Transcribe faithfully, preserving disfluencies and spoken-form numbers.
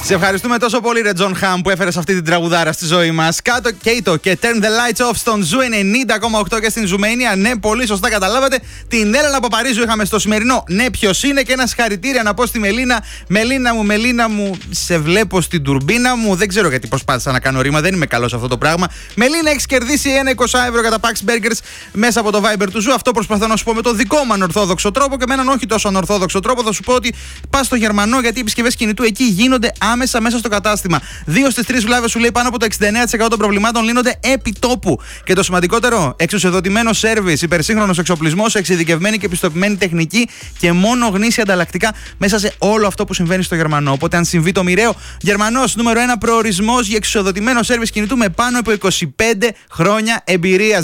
Σε ευχαριστούμε τόσο πολύ, ρε Τζον Χαμ, που έφερε αυτή την τραγουδάρα στη ζωή μας. Κάτω Κέιτο και Turn the Lights Off στον Ζου ενενήντα κόμμα οκτώ και στην Ζουμania. Ναι, πολύ σωστά καταλάβατε. Την Έλενα από Παρίζου είχαμε στο σημερινό. Ναι, ποιος είναι, και ένα συγχαρητήρια να πω στη Μελίνα. Μελίνα μου, Μελίνα μου, σε βλέπω στην τουρμπίνα μου. Δεν ξέρω γιατί προσπάθησα να κάνω ρήμα, δεν είμαι καλό σε αυτό το πράγμα. Μελίνα, έχει κερδίσει ένα είκοσι ευρώ κατά Pax Burgers μέσα από το Viber του Ζου. Αυτό προσπαθώ να σου πω με το δικό μου ανορθόδοξο τρόπο, και με έναν όχι τόσο ανορθόδοξο τρόπο θα σου πω ότι πα στο Γερμανό, γιατί οι επισκευές κινητού εκεί γίνονται άμεσα μέσα στο κατάστημα. Δύο στις τρεις βλάβες, σου λέει, πάνω από το εξήντα εννέα τοις εκατό των προβλημάτων λύνονται επί τόπου. Και το σημαντικότερο, εξουσιοδοτημένο σέρβις, υπερσύγχρονος εξοπλισμός, εξειδικευμένη και επιστοποιημένη τεχνική και μόνο γνήσια ανταλλακτικά μέσα σε όλο αυτό που συμβαίνει στο Γερμανό. Οπότε, αν συμβεί το μοιραίο, Γερμανός νούμερο ένα προορισμός για εξουσιοδοτημένο σέρβις κινητού με πάνω από είκοσι πέντε χρόνια εμπειρίας.